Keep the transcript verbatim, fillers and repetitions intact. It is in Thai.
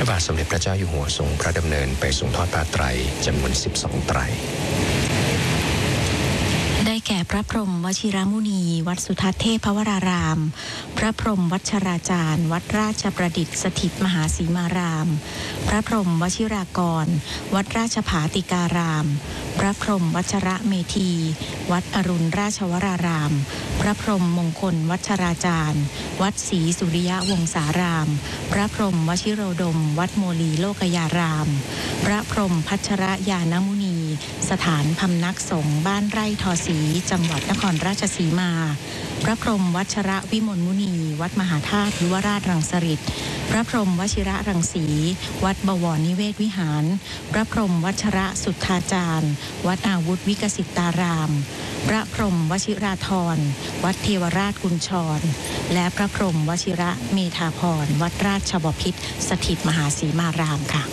บาทสมเด็จพระเจ้าอยู่หัวทรงพระดำเนินไปทรงทอดผ้าไตรจำนวนสิบสองไตรได้แก่พระพรหมวชิรมุนีวัดสุทัศน์เทพวรารามพระพรหมวัชราจารย์วัดราชประดิษฐ์สถิตมหาสีมารามพระพรหมวชิรากรวัดราชภาติการามพระพรหมวัชระเมธีวัดอรุณราชวรารามพระพรหมมงคลวัชราจารย์วัดศรีสุริยวงศารามพระพรหมวชิโรดมวัดโมลีโลกยารามพระพรหมพัชรยานมุนีสถานพำนักสงฆ์บ้านไร่ทอศรีจังหวัดนครราชสีมาพระพรหมวัชระวิมลมุนีวัดมหาธาตุยุวราชรังสฤษฎ์พระพรหมวชิระรังสีวัดบวรนิเวศวิหารพระพรหมวัชระสุทธาจารย์วัดอาวุธวิกสิตารามพระพรหมวชิราธรวัดเทวราชกุญชรและพระพรหมวชิระเมธาพรวัดราชบพิตรสถิตมหาสีมารามค่ะ